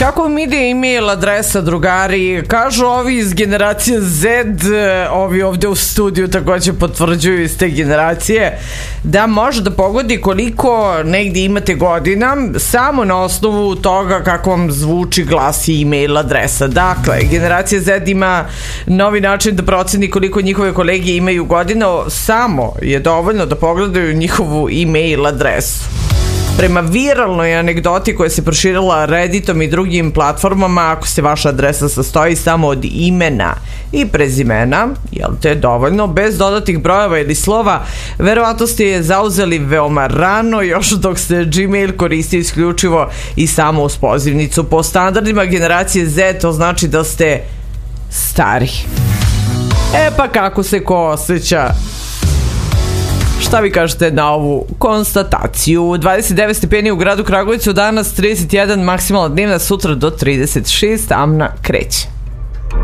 kako vam ide e-mail adresa, drugari? Kažu ovi iz generacije Z, ovi ovde u studiju takođe potvrđuju iz te generacije, da može da pogodi koliko negdje imate godina samo na osnovu toga kako vam zvuči, glasi e-mail adresa. Dakle, generacija Z ima novi način da proceni koliko njihove kolege imaju godina, samo je dovoljno da pogledaju njihovu e-mail adresu. Prema viralnoj anegdoti koja se proširila Redditom i drugim platformama, ako se vaša adresa sastoji samo od imena i prezimena, jel te dovoljno, bez dodatih brojeva ili slova, verovatno ste je zauzeli veoma rano, još dok ste Gmail koristili isključivo i samo uz pozivnicu. Po standardima generacije Z to znači da ste stari. Pa kako se ko osjeća? Šta vi kažete na ovu konstataciju? 29 stepeni u gradu Kragujevcu, danas 31 maksimalna dnevna, sutra do 36, Amna kreće.